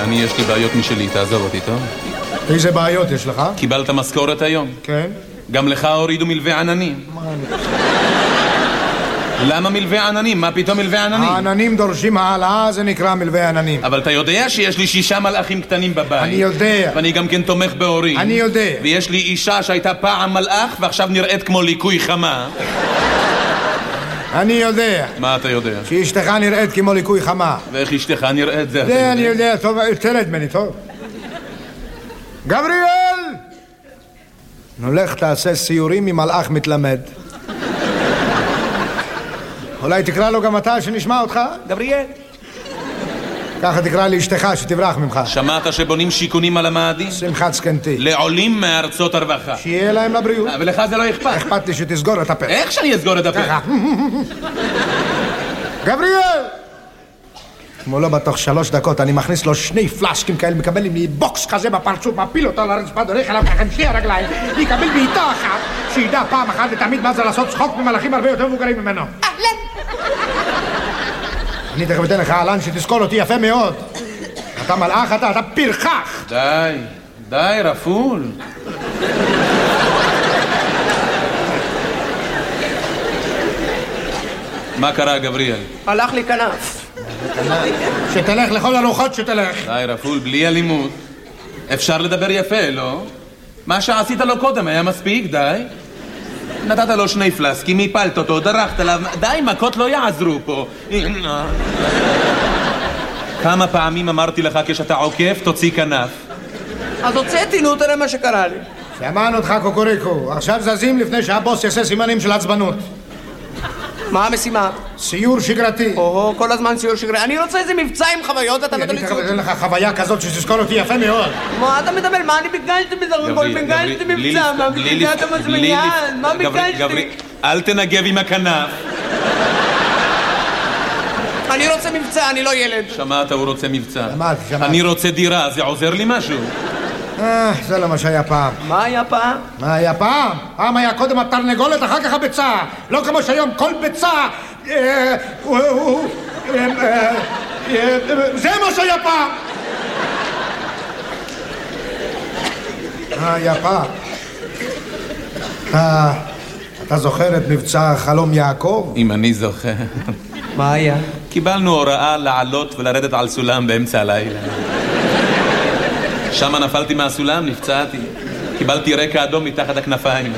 אני יש לי בעיות משלי, תעזוב אותי, טוב? איזה בעיות יש לך? קיבלת משכורת היום? כן. גם לך הורידו מלווה עננים. למה מלווה עננים? מה פתאום מלווה עננים? העננים דורשים העלאה, זה נקרא מלווה עננים. אבל אתה יודע שיש לי 6 מלאכים קטנים בבית. אני יודע. ואני גם כן תומך בהורים. אני יודע. ויש לי אישה שהייתה פעם מלאך ועכשיו נראית כמו ליקוי חמה. אני יודע. מה אתה יודע? שאשתך נראית כמו ליקוי חמה. ואיך אשתך נראית זה? זה אני יודע, טוב, תלד ממני, טוב. גבריאל! נולך תעשה סיורים עם מלאך מתלמד. אולי תקרא לו גם אתה שנשמע אותך? גבריאל. ככה תקרא לי אשתך שתברח ממך. שמעת שבונים שיכונים על המאדים? שמחת זקנתי. לעולים מארצות הרווחה. שיהיה להם לבריאות. ולך זה לא אכפת. אכפת לי שתסגור את הפה. איך שאני אסגור את הפה? ככה. גבריאל! כמו לא בתוך 3 דקות אני מכניס לו 2 פלשקים כאלה, מקבל לי בוקס כזה בפרצוף, מפיל אותו על הרצפה, דורך עליו ככה עם 2 הרגליים, יקבל בעיטה אחת, שידע פעם אחת ותמיד מה זה לעשות צחוק ממלאכים הרבה יותר מבוגרים ממנו. אני תכף אתן לך עלן שתזכור אותי יפה מאוד. אתה מלאך, אתה פרחח. די, רפול. מה קרה, גבריאל? הלך לי כנף. שתלך לכל הרוחות שתלך. די, רפול, בלי אלימות. אפשר לדבר יפה, לא? מה שעשית לו קודם היה מספיק, די. נתת לו 2 פלסקים, הפלת אותו, דרכת עליו. די, מכות לא יעזרו פה. כמה פעמים אמרתי לך כשאתה עוקף, תוציא כנף. אז הוצאתי, נו, תראה מה שקרה לי. שמענו אותך קוקוריקו. עכשיו זזים לפני שהבוס יעשה סימנים של עצבנות. מה המשימה? סיור שגרתי. כל הזמן סיור שגרתי. אני רוצה איזה מבצע עם חוויות, אתה נותן לי ציור. אני תכף אתן לך חוויה כזאת שתזכור אותי יפה מאוד. מה אתה מדבר? מה אני ביקשתי בזה? ביקשתי מבצע, מה ביקשת מצמיין? מה ביקשתי? אל תנגב עם הכנף. אני רוצה מבצע, אני לא ילד. שמעת, הוא רוצה מבצע. שמעתי. אני רוצה דירה, זה עוזר לי משהו? זה לא מה שהיה פעם. מה היה פעם? מה היה פעם? פעם היה קודם התרנגולת, אחר כך הביצה. לא כמו שהיום כל ביצה... זה מה שהיה פעם. היה פעם. אתה זוכר את מבצע חלום יעקב? אם אני זוכר. מה היה? קיבלנו הוראה לעלות ולרדת על סולם באמצע הלילה. שם נפלתי מהסולם, נפצעתי. קיבלתי רקע אדום מתחת הכנפיים.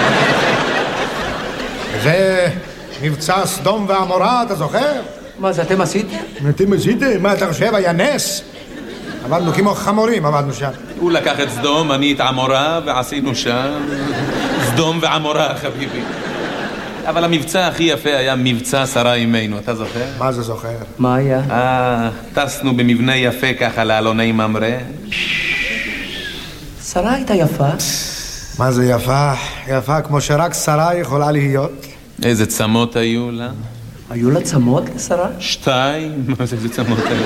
זה מבצע סדום ועמורה, אתה זוכר? מה זה, אתם עשיתם? אתם עשיתם? מה אתה חושב? היה נס? עבדנו כמו חמורים, עבדנו שם. הוא לקח את סדום, אני את עמורה, ועשינו שם סדום ועמורה, חביבי. אבל המבצע הכי יפה היה מבצע שרה אימנו, אתה זוכר? מה זה זוכר? מה היה? טסנו במבנה יפה ככה לאלוני ממרא. שרה הייתה יפה? מה זה יפה? יפה כמו שרק שרה יכולה להיות. איזה צמות היו לה? היו לה צמות לשרה? 2? מה זה, איזה צמות היו?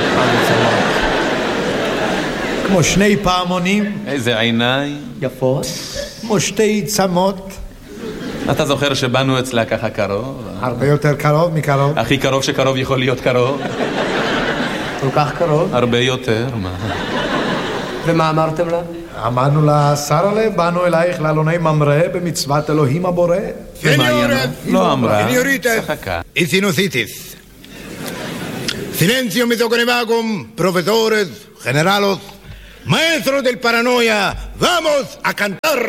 כמו 2 פעמונים. איזה עיניים? יפות? כמו 2 צמות. אתה זוכר שבאנו אצלה ככה קרוב? הרבה יותר קרוב מקרוב. הכי קרוב שקרוב יכול להיות קרוב. כל כך קרוב? הרבה יותר, מה? ומה אמרתם לה? אמרנו לה, שרה, באנו אלייך לאלוני ממרא במצוות אלוהים הבורא. לא אמרה. Señoritas y sinusitis. Silencio, mis oconevagum, profesores, generalos, maestros del paranoia. ¡Vamos a cantar!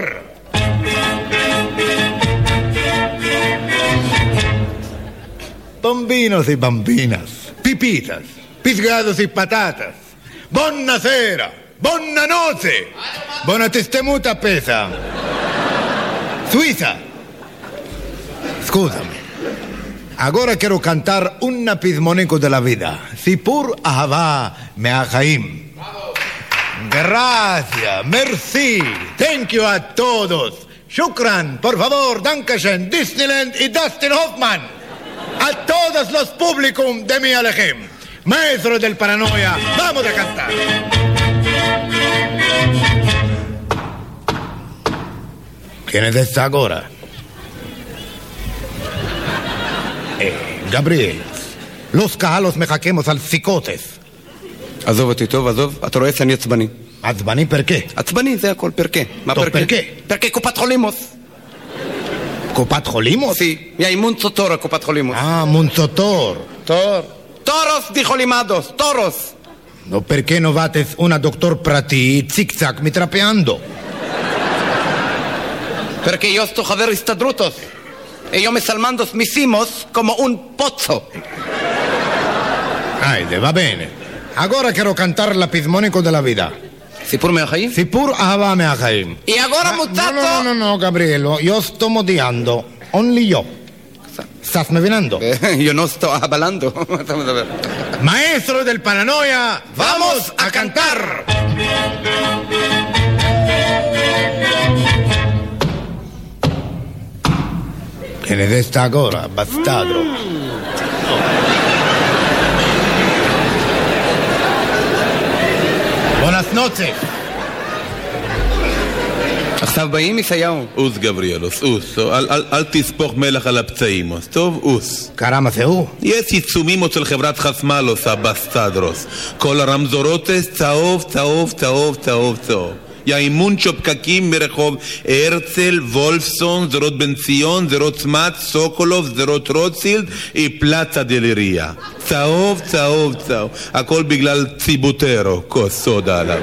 Bambinos y bambinas, pipitas, pisgados y patatas. Buonasera, buona notte, buona testemuta pesa. Suiza. Scusami. Ahora quiero cantar un pismonico de la vida. Sipur ahava meachaim. Gracias, merci, thank you a todos. Shukran, por favor, dankeschön, Disneyland y Dustin Hoffman. A todos los públicos de mi Alejem. Maestros del paranoia, vamos a cantar. ¿Quién es esta ahora? Gabriel, los calos me jaquemos al psicotes. עזוב אותי, טוב, עזוב. אתה רואה שאני עצבני. עצבני פרקה. עצבני, זה הכל, פרקה. מה טוב, פרקה. פרקה קופת חולימוס. קופת חולימוס? Sí, y hay Munzotor, קופת חולימוס. Munzotor. Toros, dijo Limados, toros. No, perché no vates una doctor prati zig-zag mitrapeando? Perché io sto חבר הסתדרותוס. Ellos me salmandos mis himos como un pozzo. Va bene. Agora quiero cantar la pismonico della vita. סיפור מהחיים? סיפור אהבה מהחיים. Y ahora muchacho... No, Gabrielo, yo sto modiando. Only yo. ¿Estás me vinando? Yo no estoy hablando. Maestro del paranoia, vamos a cantar. ¿Quién es esta agora, bastardo? Buenas noches. עכשיו באים ישעיהו. אוס גבריאלוס, אוס. אל תספוך מלח על הפצעים. טוב, אוס. קרמה זה הוא? יש עיצומים של חברת חסמלוס, הבסטדרוס. כל הרמזורותס צהוב, צהוב, צהוב, צהוב, צהוב. יאימון פקקים מרחוב הרצל, וולפסון, זרות בן ציון, זרות סמת, סוקולוב, זרות רוטשילד, פלאצה דלריה. צהוב, צהוב, צהוב. הכל בגלל ציבוטרו, כוס סודה עליו.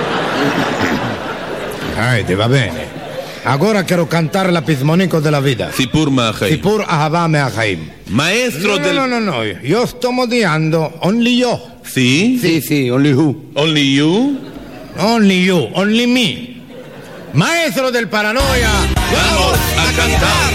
va bene. Agora quiero cantar la pismonico della vita. סיפור מהחיים. סיפור אהבה מהחיים. Maestro del... No. Yo sto modiando. Only yo. Sí? Sí, only who? Only you? Only you. Only me. Maestro del paranoia. Vamos a cantar.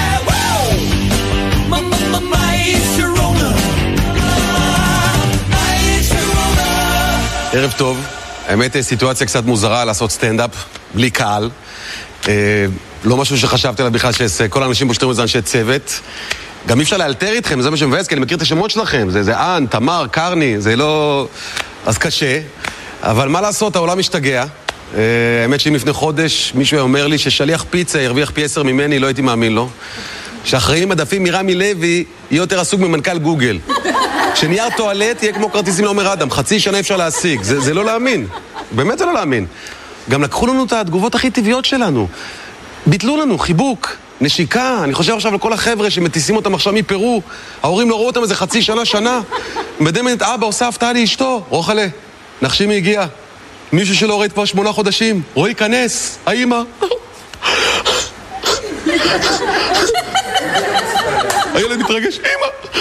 ערב טוב. האמת, סיטואציה קצת מוזרה לעשות סטנדאפ, בלי קהל. לא משהו שחשבתי עליו בכלל, שכל האנשים בושתרים את זה אנשי צוות. גם אי אפשר לאלתר איתכם, זה מה שמבאס, כי אני מכיר את השמות שלכם. זה אן, תמר, קרני, זה לא... אז קשה. אבל מה לעשות, העולם משתגע. האמת שאם לפני חודש מישהו אומר לי ששליח פיצה ירוויח פי 10 ממני, לא הייתי מאמין לו. שאחראים מדפים מרמי לוי יהיה יותר עסוק ממנכ"ל גוגל. שנייר טואלט יהיה כמו כרטיסים לעומר אדם, חצי שנה אפשר להשיג, זה לא להאמין, באמת זה לא להאמין. גם לקחו לנו את התגובות הכי טבעיות שלנו, ביטלו לנו חיבוק, נשיקה, אני חושב עכשיו לכל החבר'ה שמטיסים אותם עכשיו מפרו, ההורים לא ראו אותם איזה חצי שנה, מדמת אבא עושה הפתעה לאשתו, רוחלה, נחשי מי הגיע, מישהו שלא ראית כבר 8 חודשים, רואי כנס, האמא. הילד מתרגש, אמא.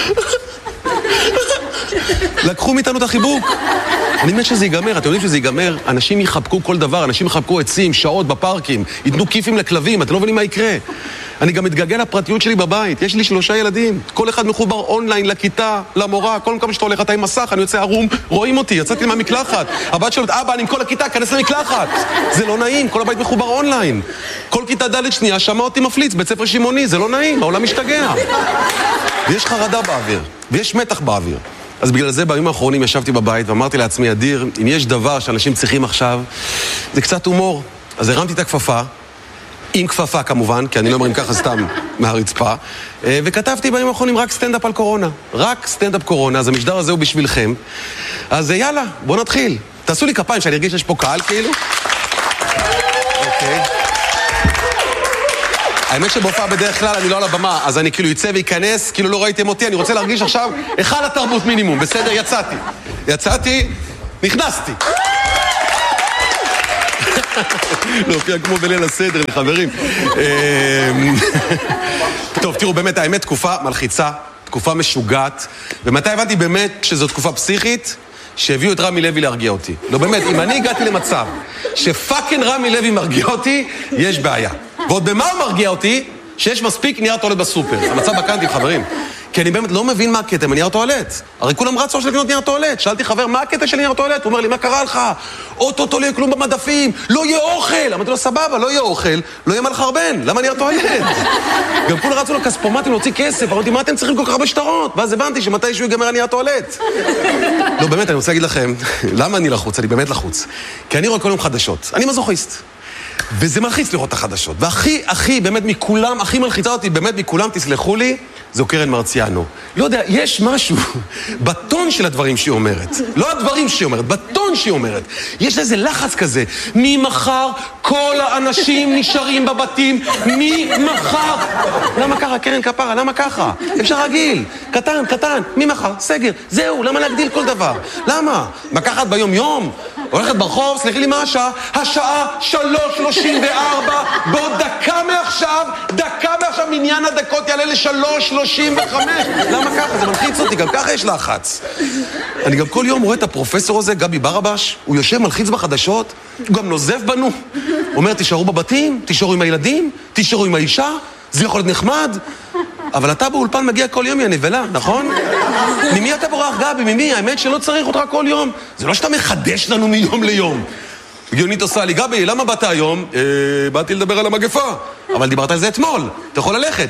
לקחו מאיתנו את החיבוק. אני מת שזה ייגמר, אתם יודעים שזה ייגמר, אנשים יחבקו כל דבר, אנשים יחבקו עצים, שעות בפארקים, ייתנו כיפים לכלבים, אתם לא מבינים מה יקרה. אני גם מתגלגל לפרטיות שלי בבית, יש לי 3 ילדים, כל אחד מחובר אונליין לכיתה, למורה, כל מקום שאתה הולך אתה עם מסך, אני יוצא ערום, רואים אותי, יצאתי מהמקלחת, הבת שואלת, אבא, אני עם כל הכיתה, כנס למקלחת. זה לא נעים, כל הבית מחובר אונליין. כל כיתה ד' שנייה שמע אותי מפליץ, בית ספר שימוני, זה לא נעים, העולם משתגע. ויש חרדה באוויר, ויש מתח באוויר. אז בגלל זה בימים האחרונים ישבתי בבית ואמרתי לעצמי, אדיר, אם יש דבר שאנשים צריכים עכשיו, זה קצת הומור. אז הרמתי את הכפפה, עם כפפה כמובן, כי אני לא אומרים ככה סתם מהרצפה, וכתבתי בימים האחרונים רק סטנדאפ על קורונה. רק סטנדאפ קורונה, אז המשדר הזה הוא בשבילכם. אז יאללה, בואו נתחיל. תעשו לי כפיים שאני ארגיש שיש פה קהל כאילו. אוקיי. האמת שבהופעה בדרך כלל אני לא על הבמה, אז אני כאילו יצא וייכנס, כאילו לא ראיתם אותי, אני רוצה להרגיש עכשיו אחד התרבות מינימום, בסדר? יצאתי, נכנסתי. להופיע כמו בליל הסדר, חברים. טוב, תראו, באמת, האמת, תקופה מלחיצה, תקופה משוגעת, ומתי הבנתי באמת שזו תקופה פסיכית, שהביאו את רמי לוי להרגיע אותי. לא, באמת, אם אני הגעתי למצב שפאקינג רמי לוי מרגיע אותי, יש בעיה. ועוד במה הוא מרגיע אותי? שיש מספיק נייר טואלט בסופר. המצב בקנטים, חברים. כי אני באמת לא מבין מה הקטע מנייר טואלט. הרי כולם רצו של לקנות נייר טואלט. שאלתי חבר, מה הקטע של נייר טואלט? הוא אומר לי, מה קרה לך? אוטוטו לא יהיה כלום במדפים, לא יהיה אוכל. אמרתי לו, סבבה, לא יהיה אוכל, לא יהיה מה לחרבן. למה נייר טואלט? גם כולם רצו לכספומטים להוציא כסף. אמרתי, מה אתם צריכים כל כך הרבה שטרות? ואז הבנתי שמתישהו ייגמר הנייר טואלט. לא, באמת, אני רוצה להגיד לכם, למה אני לחוץ? אני באמת לחוץ. כי אני רואה כל יום חדשות. אני מזוכיסט. וזה מלחיץ לראות את החדשות. והכי, באמת מכולם, הכי מלחיצה אותי, באמת מכולם, תסלחו לי, זו קרן מרציאנו. לא יודע, יש משהו בטון של הדברים שהיא אומרת. לא הדברים שהיא אומרת, בטון שהיא אומרת. יש איזה לחץ כזה. ממחר כל האנשים נשארים בבתים. ממחר. למה ככה, קרן כפרה? למה ככה? אפשר רגיל. קטן. ממחר, סגר. זהו, למה להגדיל כל דבר? למה? מקחת ביום יום? הולכת ברחוב, סליחי לי מה השעה? השעה 3:34, בעוד דקה מעכשיו, מניין הדקות יעלה ל3:35. למה ככה? זה מלחיץ אותי, גם ככה יש לחץ. אני גם כל יום רואה את הפרופסור הזה, גבי ברבש, הוא יושב מלחיץ בחדשות, הוא גם נוזף בנו, אומר תישארו בבתים, תישארו עם הילדים, תישארו עם האישה, זה יכול להיות נחמד. אבל אתה באולפן מגיע כל יום, יא נבלה, נכון? ממי אתה בורח, גבי? ממי? האמת שלא צריך אותך כל יום. זה לא שאתה מחדש לנו מיום ליום. הגיונית עושה לי, גבי, למה באת היום? באתי לדבר על המגפה. אבל דיברת על זה אתמול, אתה יכול ללכת.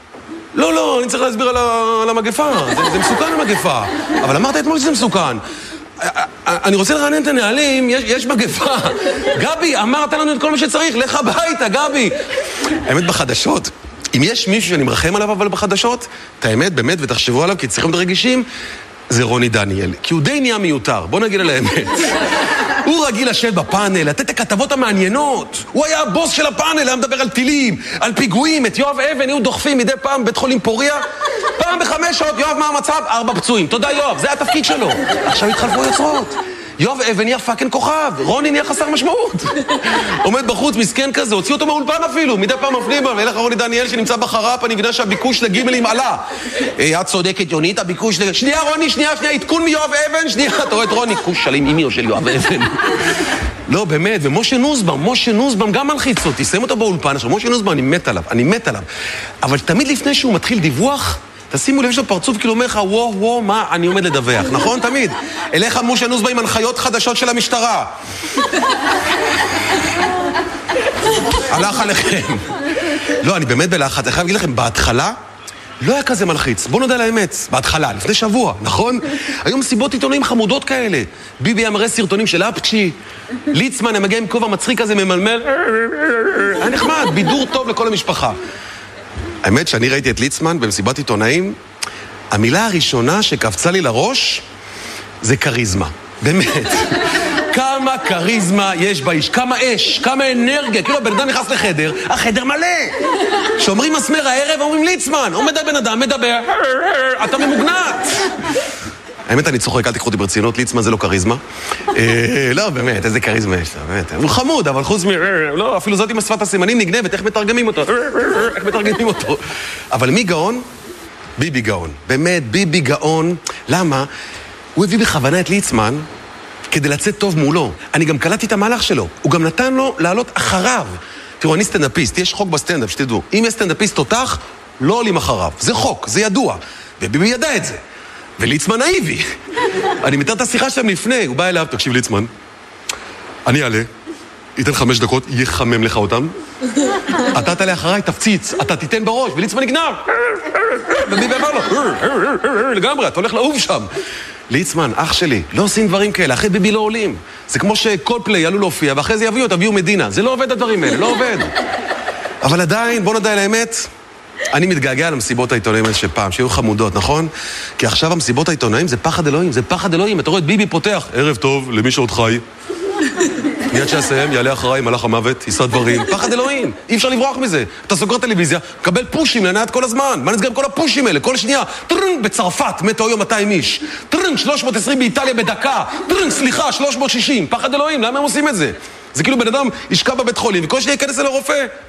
לא, אני צריך להסביר על המגפה. זה מסוכן המגפה. אבל אמרת אתמול שזה מסוכן. אני רוצה לרענן את הנהלים, יש מגפה. גבי, אמרת לנו את כל מה שצריך, לך הביתה, גבי. האמת בחדשות, אם יש מישהו שאני מרחם עליו אבל בחדשות, את האמת, באמת, ותחשבו עליו, כי צריכים להיות רגישים, זה רוני דניאל. כי הוא די נהיה מיותר, בוא נגיד על האמת. הוא רגיל לשבת בפאנל, לתת את הכתבות המעניינות. הוא היה הבוס של הפאנל, היה מדבר על טילים, על פיגועים, את יואב אבן, היו דוחפים מדי פעם בית חולים פוריה. פעם ב5 שעות, יואב, מה המצב? 4 פצועים. תודה יואב, זה התפקיד שלו. עכשיו התחלפו יוצרות. יואב אבן נהיה פאקן כוכב, רוני נהיה חסר משמעות. עומד בחוץ, מסכן כזה, הוציא אותו מהאולפן אפילו, מדי פעם מפנים בו, ואילך רוני דניאל שנמצא בחרף, אני מבינה שהביקוש לגימלים עלה. את צודקת יונית, הביקוש שנייה רוני, שנייה, עדכון מיואב אבן, שנייה, אתה רואה את רוני, כוש שלים אימי או של יואב אבן. לא, באמת, ומשה נוסבאום גם מלחיץ אותי, שמים אותו באולפן, עכשיו, משה נוסבאום, אני מת עליו. אבל תמיד לפני שהוא מתחיל דיווח, תשימו לב שהפרצוף כאילו אומר לך, וואו, מה אני עומד לדווח, נכון? תמיד. אליך משה נוסבאום עם הנחיות חדשות של המשטרה. הלך עליכם. לא, אני באמת בלחץ. אני חייב להגיד לכם, בהתחלה לא היה כזה מלחיץ. בוא נודע לאמת. בהתחלה, לפני שבוע, נכון? היו מסיבות עיתונאים חמודות כאלה. ביבי היה מראה סרטונים של אפצ'י. ליצמן היה מגיע עם כובע מצחיק כזה ממלמל. היה נחמד, בידור טוב לכל המשפחה. האמת שאני ראיתי את ליצמן במסיבת עיתונאים, המילה הראשונה שקפצה לי לראש זה קריזמה. באמת. כמה קריזמה יש באיש, כמה אש, כמה אנרגיה. כאילו הבן אדם נכנס לחדר, החדר מלא. שאומרים מסמר הערב, אומרים ליצמן. עומד הבן אדם, מדבר, אתה ממוגנת. האמת, אני צוחק, אל תיקחו אותי ברצינות, ליצמן זה לא קריזמה. לא, באמת, איזה קריזמה יש לה, באמת. הוא חמוד, אבל חוץ לא, אפילו זאת עם השפת הסימנים נגנבת, איך מתרגמים אותו? אבל מי גאון? ביבי גאון. באמת, ביבי גאון. למה? הוא הביא בכוונה את ליצמן כדי לצאת טוב מולו. אני גם קלטתי את המהלך שלו. הוא גם נתן לו לעלות אחריו. תראו, אני סטנדאפיסט, יש חוק בסטנדאפ, שתדעו. אם יש סטנדאפיסט תותח, לא עולים אחריו. זה חוק, זה ידוע. וביבי ידע את זה. וליצמן נאיבי. אני מתאר את השיחה שלהם לפני, הוא בא אליו, תקשיב ליצמן, אני אעלה, ייתן 5 דקות, יחמם לך אותם, אתה תעלה אחריי, תפציץ, אתה תיתן בראש, וליצמן נגנב. וביבי אמר לו, לגמרי, אתה הולך לעוף שם. ליצמן, אח שלי, לא עושים דברים כאלה, אחרי ביבי לא עולים. זה כמו שקולפליי יעלו להופיע, ואחרי זה יביאו מדינה. זה לא עובד הדברים האלה, לא עובד. אבל עדיין, בוא נדע על האמת, אני מתגעגע למסיבות העיתונאים האלה שפעם, שהיו חמודות, נכון? כי עכשיו המסיבות העיתונאים זה פחד אלוהים, זה פחד אלוהים. אתה רואה את ביבי פותח, ערב טוב, למי שעוד חי. מיד שיסיים, יעלה אחריי, מלאך המוות, יישא דברים. פחד אלוהים, אי אפשר לברוח מזה. אתה סוגר טלוויזיה, קבל פושים לנעת כל הזמן. מה נסגר עם כל הפושים האלה? כל שנייה, טרנג בצרפת, מתו היום 200 איש. טרנג 320 באיטליה בדקה. טרנג, סליחה, 360. פחד אלוהים, למה הם עושים את זה? זה כאילו בן אדם ישכב בבית חולים, וכל שנייה ייכנס אל הרופא.